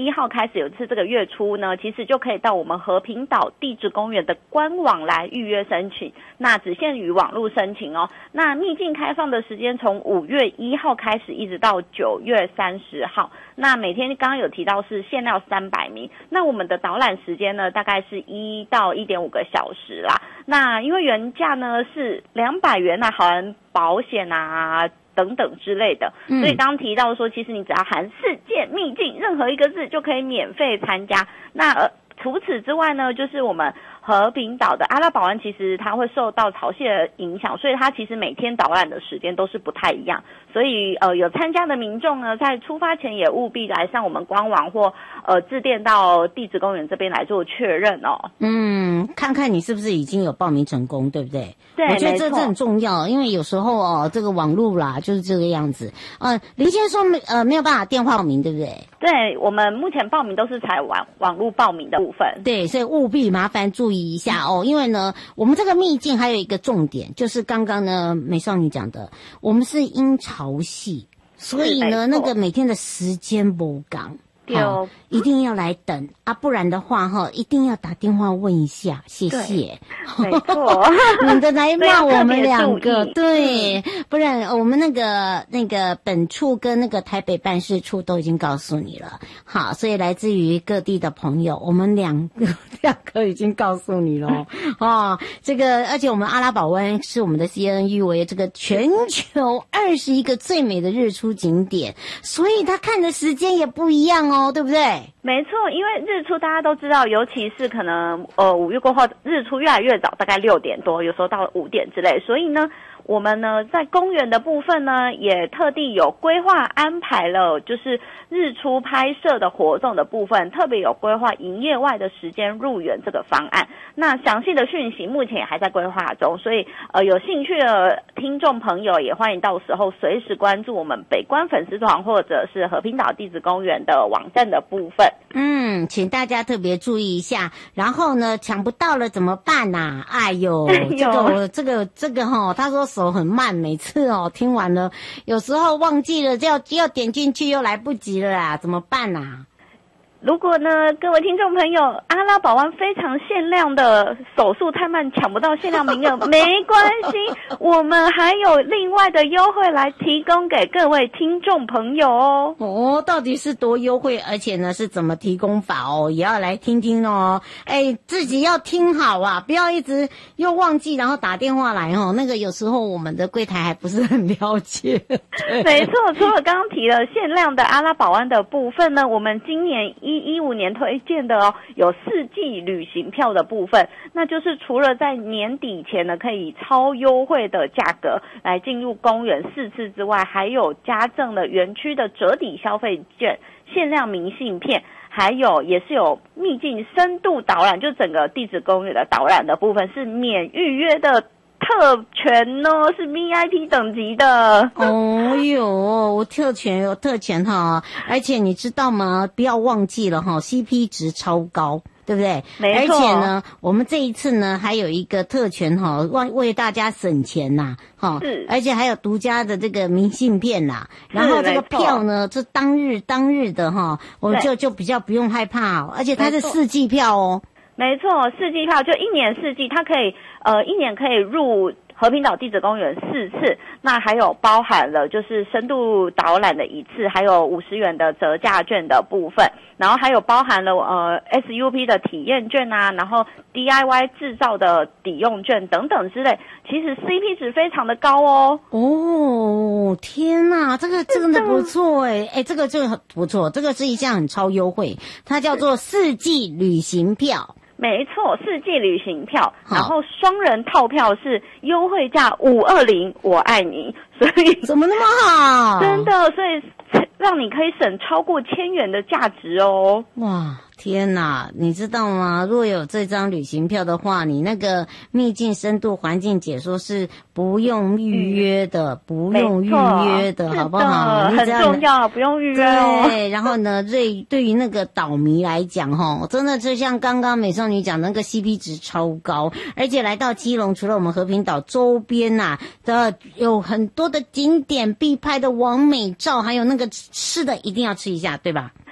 1号开始有一次这个月初呢，其实就可以到我们和平岛地质公园的官网来预约申请，那只限于网络申请哦。那秘境开放的时间从5月1号开始一直到9月30号，那每天刚刚有提到是限量300名，那我们的导览时间呢大概是1到1.5个小时啦。那因为原价呢是200元啊，含保险啊等等之类的，所以刚刚提到说，其实你只要含世界秘境任何一个字就可以免费参加。那除此之外呢，就是我们和平岛的阿拉堡湾，其实它会受到潮汐的影响，所以它其实每天导览的时间都是不太一样。所以有参加的民众呢，在出发前也务必来上我们官网或致电到地质公园这边来做确认哦。 看看你是不是已经有报名成功，对不对？ 对， 我觉得这很重要，因为有时候这个网路啦就是这个样子。林先生说没有办法电话报名，对不对？ 对，我们目前报名都是采网路报名的部分。 对，所以务必麻烦注意一下哦，因为呢，我们这个秘境还有一个重点，就是刚刚呢美少女讲的，我们是因潮汐，所以呢那个每天的时间不赶。一定要来等啊，不然的话一定要打电话问一下，谢谢。 没错， 免得来骂我们两个，对，不然我们那个本处跟那个台北办事处都已经告诉你了。好，所以来自于各地的朋友，我们两个已经告诉你了这个而且我们阿拉堡湾是我们的 CNN 誉为这个全球21个最美的日出景点，所以他看的时间也不一样哦，对不对？ 没错，因为日出大家都知道，尤其是可能5月过后日出越来越早，大概6点多，有时候到了5点之类，所以呢我们呢在公园的部分呢也特地有规划安排了，就是日出拍摄的活动的部分，特别有规划营业外的时间入园这个方案。那详细的讯息目前也还在规划中，所以有兴趣的听众朋友也欢迎到时候随时关注我们北关粉丝团或者是和平岛地质公园的网站的部分。 请大家特别注意一下。然后呢，抢不到了怎么办啊？哎呦，这个他说手很慢，每次听完了，有时候忘记了要点进去又来不及了啦，怎么办啊？ 如果呢，各位听众朋友，阿拉堡湾非常限量的手速太慢，抢不到限量名额，没关系，我们还有另外的优惠来提供给各位听众朋友哦。 到底是多优惠，而且呢是怎么提供法也要来听听哦。自己要听好啊，不要一直又忘记然后打电话来那个有时候我们的柜台还不是很了解。 没错，除了刚刚提了限量的阿拉堡湾的部分呢，我们今年2015年推荐的有4季旅行票的部分，那就是除了在年底前呢可以超优惠的价格来进入公园4次之外，还有加赠了园区的折抵消费券、限量明信片，还有也是有秘境深度导览，就整个地质公园的导览的部分是免预约的特权哦，是 VIP 等级的。 我特权有特权而且你知道吗？不要忘记了CP 值超高，对不对？ 没错。 而且呢，我们这一次呢还有一个特权为大家省钱呐是， 而且还有独家的这个明信片啦，然后这个票呢，这当日的我们就比较不用害怕而且它是4季票哦。 没错，4季票就1年4季，它可以1年可以入和平岛地质公园4次，那还有包含了就是深度导览的1次，还有50元的折价券的部分，然后还有包含了SUP 的体验券啊，然后 DIY 制造的抵用券等等之类，其实 CP 值非常的高哦。 天哪，这个真的不错这个就很不错，这个是一项很超优惠，它叫做4季旅行票。 没错，4季旅行票，然后双人套票是优惠价520，我爱你，所以怎么那么好？ 真的，所以让你可以省超过1000元的价值哦。 哇，天哪，你知道吗？若有这张旅行票的话，你那个秘境深度环境解说是不用预约的，不用预约的，好不好？ 很重要，不用预约哦。 对，然后呢，对于那个岛迷来讲真的就像刚刚美少女讲的那个 CP 值超高，而且来到基隆，除了我们和平岛周边的有很多的景点必拍的完美照，还有那个吃的一定要吃一下，对吧？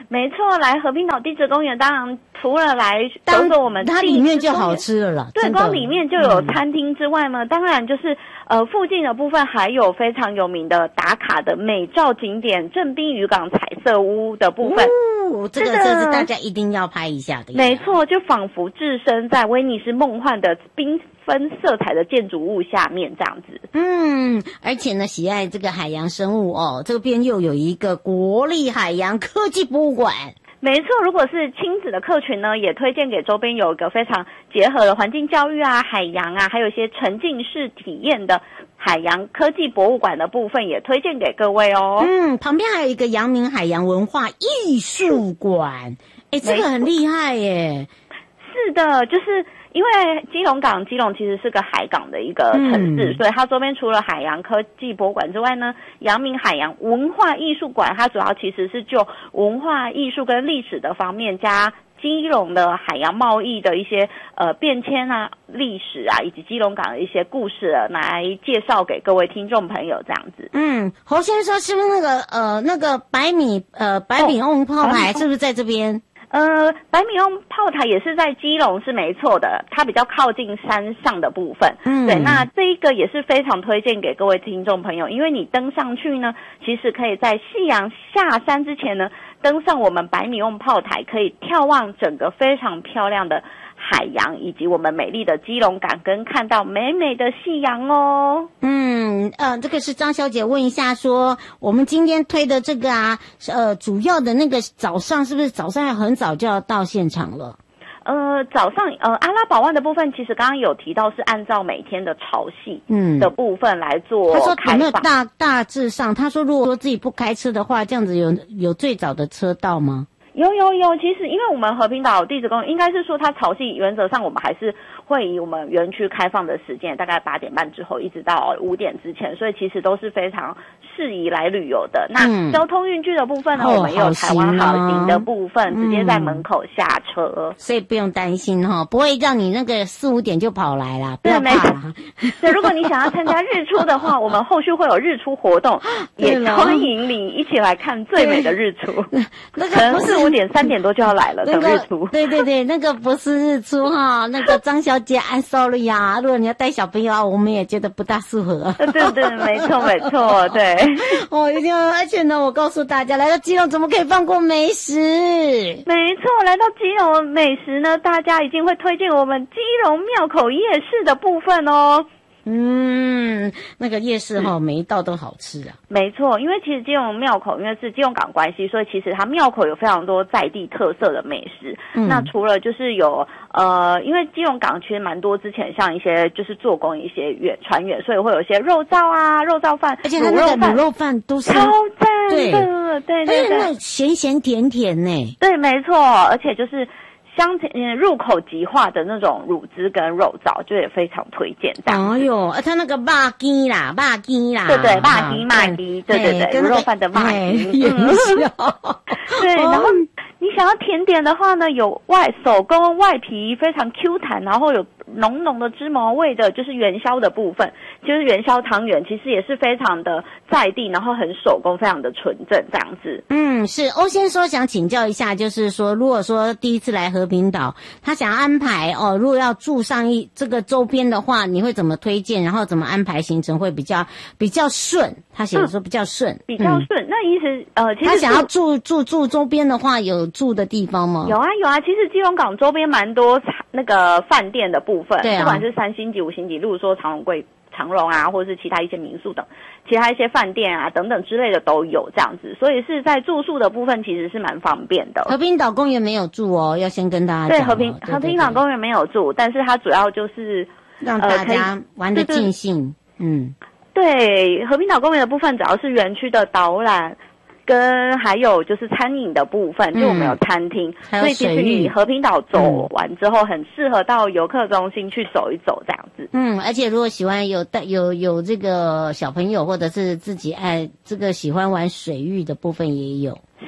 没错，来和平岛地质公园，当然除了来走走我们它里面就好吃了啦。 对，光里面就有餐厅之外呢，当然就是附近的部分还有非常有名的打卡的美照景点正滨渔港彩色屋的部分。 这是大家一定要拍一下的。 没错，就仿佛置身在威尼斯梦幻的缤纷色彩的建筑物下面这样子。 而且呢，喜爱这个海洋生物哦，这边又有一个国立海洋科技博物馆。 没错，如果是亲子的客群呢，也推荐给周边有一个非常结合的环境教育啊、海洋啊，还有一些沉浸式体验的海洋科技博物馆的部分，也推荐给各位哦。 旁边还有一个阳明海洋文化艺术馆，这个很厉害耶。 是的，就是因为基隆其实是个海港的一个城市，所以它周边除了海洋科技博物馆之外呢，阳明海洋文化艺术馆它主要其实是就文化艺术跟历史的方面加基隆的海洋贸易的一些变迁啊、历史啊，以及基隆港的一些故事来介绍给各位听众朋友这样子。 侯先生说是不是那个白米瓮炮台是不是在这边？ 白米瓮炮台也是在基隆是没错的，它比较靠近山上的部分。对，那这一个也是非常推荐给各位听众朋友，因为你登上去呢，其实可以在夕阳下山之前呢，登上我们白米瓮炮台，可以眺望整个非常漂亮的海洋以及我们美丽的基隆港，跟看到美美的夕阳哦。 这个是张小姐问一下说，我们今天推的这个主要的那个早上是不是早上要很早就要到现场了？ 早上阿拉堡湾的部分，其实刚刚有提到是按照每天的潮汐的部分来做开放。 他说有没有大致上？他说如果说自己不开车的话，这样子有最早的车到吗？ 有，其实因为我们和平岛地质公园应该是说它潮汐原则上我们还是会以我们园区开放的时间大概8点半之后一直到5点之前，所以其实都是非常适宜来旅游的。那交通运具的部分呢，我们也有台湾好行的部分，直接在门口下车， 所以不用担心不会让你那个4、5点就跑来啦，不要怕啦。 对，如果你想要参加日出的话，我们后续会有日出活动，也欢迎你一起来看最美的日出。 那个不是 4、5点、3点多就要来了，等日出。 对，那个不是日出那个张小姐 I'm sorry 如果你要带小朋友我们也觉得不大适合。 对，没错，对。 而且呢，我告诉大家，来到基隆怎么可以放过美食？ 没错，来到基隆美食呢，大家一定会推荐我们基隆庙口夜市的部分哦。 那个夜市每一道都好吃啊。 没错，因为其实基隆庙口因为是基隆港关系，所以其实它庙口有非常多在地特色的美食。那除了就是有因为基隆港其实蛮多之前像一些就是做工一些船员，所以会有一些肉燥啊、肉燥饭， 而且它那个卤肉饭都是超赞的，对， 那咸甜甜呢。 对，没错，而且就是入口即化的那种乳汁跟肉燥，就也非常推荐这样。 他那个肉鸡啦， 对，肉鸡，对，肉饭的肉鸡，对，然后你想要甜点的话呢，有手工外皮非常 Q 弹，然后有浓浓的芝麻味的，就是元宵的部分，就是元宵汤圆，其实也是非常的在地，然后很手工，非常的纯正这样子。 是欧先说想请教一下，就是说如果说第一次来和平岛，他想安排如果要住上这个周边的话，你会怎么推荐？然后怎么安排行程会比较顺？他写的说比较顺， 那意思其实他想要住周边的话，有住的地方吗？ 有啊，其实基隆港周边蛮多那个饭店的部分，不管是3星级、5星级，例如说长荣啊，或者是其他一些民宿等，其他一些饭店啊等等之类的都有这样子，所以是在住宿的部分其实是蛮方便的。 和平岛公园没有住要先跟大家讲。 对，和平岛公园没有住，但是它主要就是让大家玩得尽兴。 对，和平岛公园的部分主要是园区的导览。跟还有就是餐饮的部分，就我们有餐厅，所以其实你和平岛走完之后，很适合到游客中心去走一走这样子。 而且如果喜欢有这个小朋友，或者是自己爱这个喜欢玩水域的部分也有。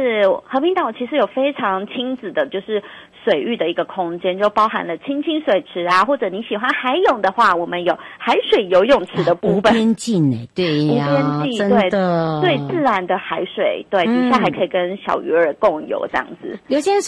就是和平岛其实有非常亲子的，就是水域的一个空间，就包含了亲亲水池啊，或者你喜欢海泳的话，我们有海水游泳池的部分。 无边境哎，对呀， 无边境， 真的， 对自然的海水，对，底下还可以跟小鱼儿共游这样子。 刘先生